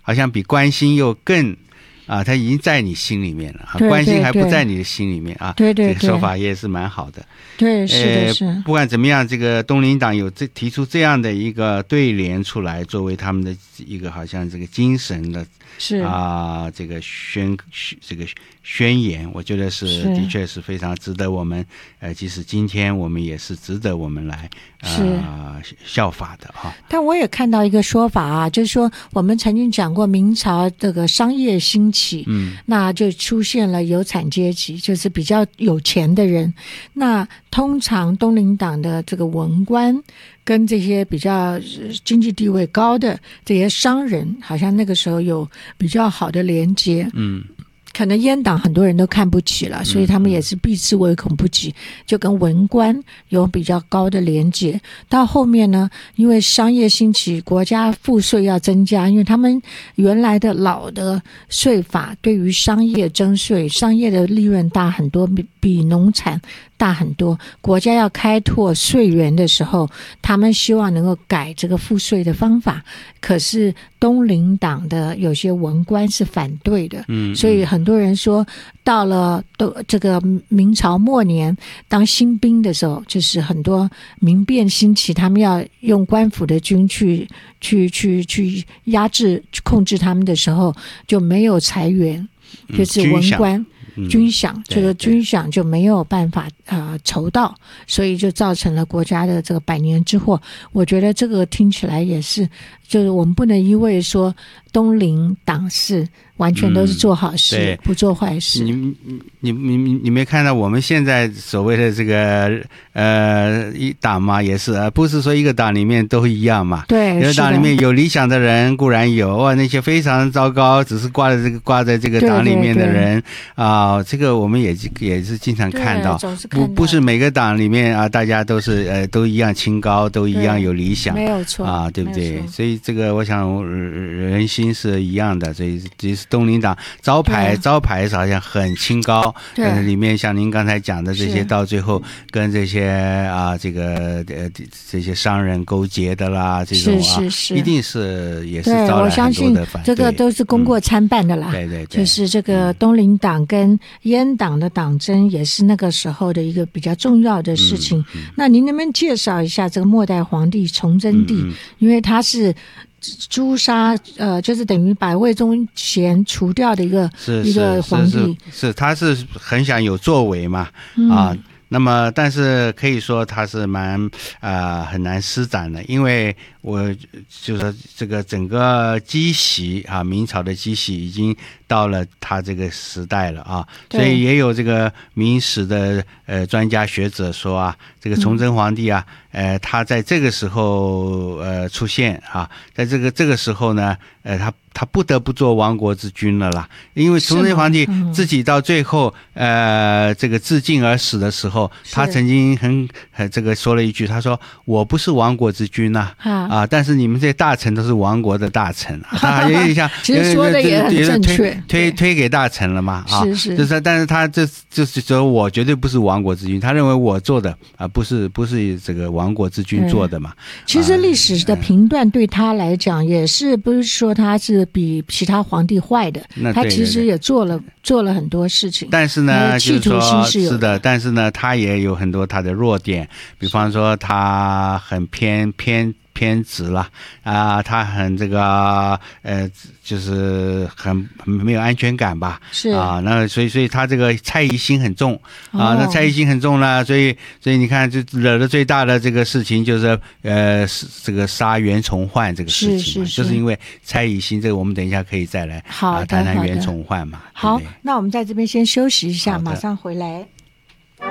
好像比关心又更他已经在你心里面了， 对关心还不在你的心里面啊。 对对对， 这个说法也是蛮好的。 对，是的是。 不管怎么样，这个东林党有提出这样的一个对联出来，作为他们的一个好像这个精神的是这个宣言，我觉得的确是非常值得我们即使今天我们也是值得我们来效法的啊。 但我也看到一个说法啊，就是说我们曾经讲过明朝这个商业兴起，那就出现了有产阶级，就是比较有钱的人。那通常东林党的这个文官跟这些比较经济地位高的这些商人，好像那个时候有比较好的连接。可能阉党很多人都看不起了，所以他们也是避之唯恐不及，就跟文官有比较高的连结。到后面呢，因为商业兴起，国家赋税要增加，因为他们原来的老的税法对于商业征税，商业的利润大很多，比农产大很多。国家要开拓税源的时候，他们希望能够改这个赋税的方法，可是东林党的有些文官是反对的，所以很多人说到了这个明朝末年当新兵的时候，就是很多民变兴起，他们要用官府的军去压制控制他们的时候，就没有裁员，就是文官军饷，这个军饷就没有办法筹到，所以就造成了国家的这个百年之祸。我觉得这个听起来也是，就是我们不能因为说东林党是完全都是做好事，不做坏事。 你没看到我们现在所谓的这个一党嘛，也是不是说一个党里面都一样嘛？ 对， 有的党里面有理想的人固然有，那些非常糟糕，只是挂在这个党里面的人这个我们也是经常看到。不是每个党里面大家都是都一样清高，都一样有理想， 没有错对不对？所以这个我想人心是一样的，所以这是东林党招牌好像很清高，但是里面像您刚才讲的这些，到最后跟这些这些商人勾结的啦，这种一定是也是招来很多的反对。 这个都是功过参半的啦。 对， 就是这个东林党跟阉党的党争也是那个时候的一个比较重要的事情。那您能不能介绍一下这个末代皇帝崇祯帝？因为他是诛杀就是等于把魏忠贤除掉的一个皇帝， 他是很想有作为嘛，那么但是可以说他是很难施展的，因为我就说这个整个积习明朝的积习已经到了他这个时代了所以也有这个明史的专家学者说这个崇祯皇帝他在这个时候出现在这个时候呢他不得不做亡国之君了啦，因为崇祯皇帝自己到最后这个自尽而死的时候，他曾经这个说了一句，他说我不是亡国之君但是你们这些大臣都是亡国的大臣他有点像其实说的也很正确， 推给大臣了嘛是就是但是他就是说我绝对不是亡国之君，他认为我做的不是这个亡国之君做的嘛。 其实历史的评断对他来讲也是不是说他是比其他皇帝坏的，他其实也做了很多事情， 但是呢企图心是的，但是呢他也有很多他的弱点，比方说他很偏执了他很这个就是很没有安全感吧， 是那所以他这个猜疑心很重那猜疑心很重呢，所以你看就惹得最大的这个事情就是这个杀袁崇焕这个事情嘛，就是因为猜疑心，这个我们等一下可以再来谈谈袁崇焕嘛。 好，那我们在这边先休息一下，马上回来。